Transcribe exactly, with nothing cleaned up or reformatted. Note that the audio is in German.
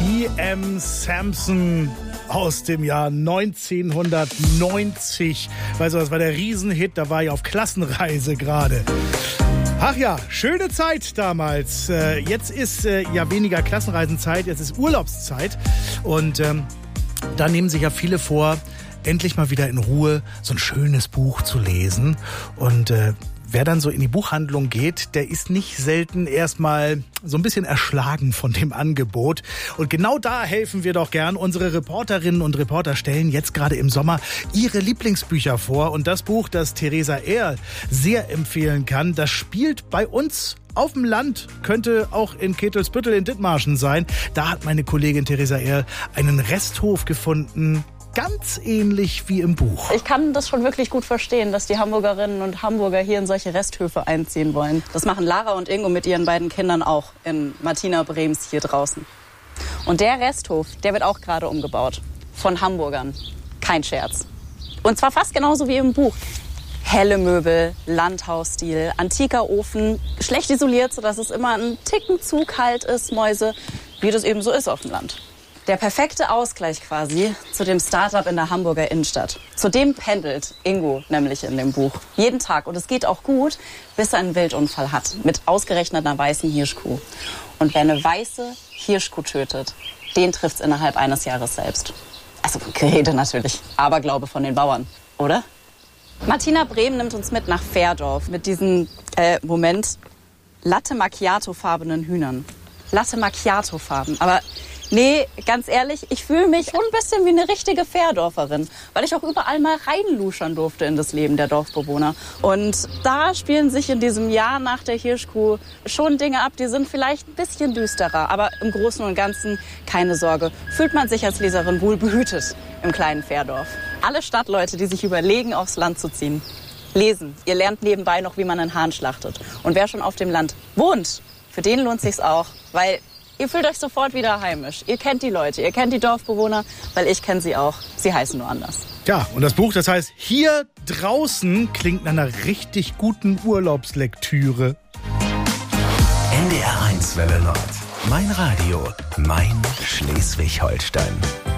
E M. Samson aus dem Jahr neunzehnhundertneunzig. Weißt du, das war der Riesenhit, da war ich auf Klassenreise gerade. Ach ja, schöne Zeit damals. Jetzt ist ja weniger Klassenreisenzeit, jetzt ist Urlaubszeit. Und ähm, da nehmen sich ja viele vor, endlich mal wieder in Ruhe so ein schönes Buch zu lesen. Und äh, wer dann so in die Buchhandlung geht, der ist nicht selten erstmal so ein bisschen erschlagen von dem Angebot. Und genau da helfen wir doch gern. Unsere Reporterinnen und Reporter stellen jetzt gerade im Sommer ihre Lieblingsbücher vor. Und das Buch, das Theresa Ehrl sehr empfehlen kann, das spielt bei uns auf dem Land, könnte auch in Ketelsbüttel in Dithmarschen sein. Da hat meine Kollegin Theresa Ehrl einen Resthof gefunden, ganz ähnlich wie im Buch. Ich kann das schon wirklich gut verstehen, dass die Hamburgerinnen und Hamburger hier in solche Resthöfe einziehen wollen. Das machen Lara und Ingo mit ihren beiden Kindern auch in Martina Brems hier draußen. Und der Resthof, der wird auch gerade umgebaut. Von Hamburgern. Kein Scherz. Und zwar fast genauso wie im Buch. Helle Möbel, Landhausstil, antiker Ofen, schlecht isoliert, sodass es immer einen Ticken zu kalt ist, Mäuse, wie das eben so ist auf dem Land. Der perfekte Ausgleich quasi zu dem Start-up in der Hamburger Innenstadt. Zu dem pendelt Ingo nämlich in dem Buch. Jeden Tag. Und es geht auch gut, bis er einen Wildunfall hat. Mit ausgerechnet einer weißen Hirschkuh. Und wer eine weiße Hirschkuh tötet, den trifft's innerhalb eines Jahres selbst. Also Gerede natürlich. Aberglaube von den Bauern. Oder? Martina Brehm nimmt uns mit nach Fährdorf. Mit diesen, äh, Moment, Latte Macchiato-farbenen Hühnern. Latte Macchiato-Farben. Aber nee, ganz ehrlich, ich fühle mich schon ein bisschen wie eine richtige Fährdorferin, weil ich auch überall mal reinluschern durfte in das Leben der Dorfbewohner. Und da spielen sich in diesem Jahr nach der Hirschkuh schon Dinge ab, die sind vielleicht ein bisschen düsterer. Aber im Großen und Ganzen keine Sorge, fühlt man sich als Leserin wohl behütet im kleinen Fährdorf. Alle Stadtleute, die sich überlegen, aufs Land zu ziehen, lesen. Ihr lernt nebenbei noch, wie man einen Hahn schlachtet. Und wer schon auf dem Land wohnt, für den lohnt sich's auch, weil ihr fühlt euch sofort wieder heimisch. Ihr kennt die Leute, ihr kennt die Dorfbewohner, weil ich kenne sie auch. Sie heißen nur anders. Ja, und das Buch, das heißt Hier draußen, klingt nach einer richtig guten Urlaubslektüre. N D R eins Welle Nord. Mein Radio, mein Schleswig-Holstein.